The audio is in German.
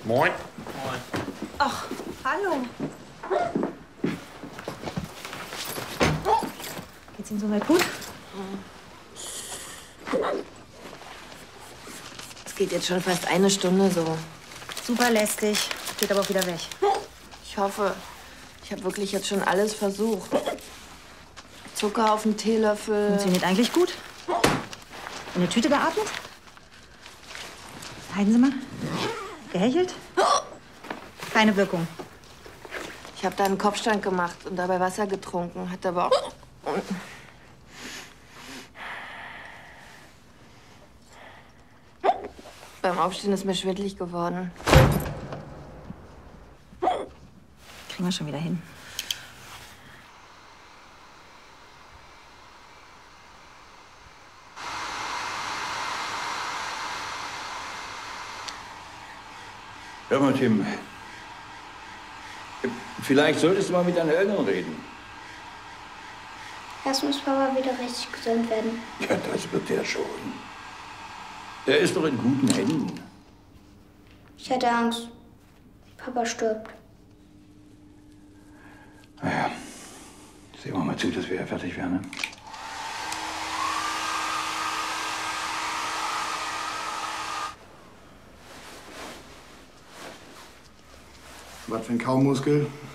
Moin. Moin. Ach, hallo. Geht's Ihnen soweit gut? Es geht jetzt schon fast eine Stunde so. Super lästig. Geht aber auch wieder weg. Ich hoffe, ich habe wirklich jetzt schon alles versucht. Zucker auf dem Teelöffel. Funktioniert eigentlich gut. In der Tüte geatmet? Halten Sie mal. Gehechelt? Keine Wirkung. Ich habe da einen Kopfstand gemacht und dabei Wasser getrunken. Hat aber auch... Beim Aufstehen ist mir schwindelig geworden. Kriegen wir schon wieder hin. Hör mal, Tim. Vielleicht solltest du mal mit deinen Eltern reden. Erst muss Papa wieder richtig gesund werden. Ja, das wird er schon. Er ist doch in guten Händen. Ich hatte Angst. Papa stirbt. Naja, sehen wir mal zu, dass wir fertig werden. Ne? Was für ein Kaumuskel?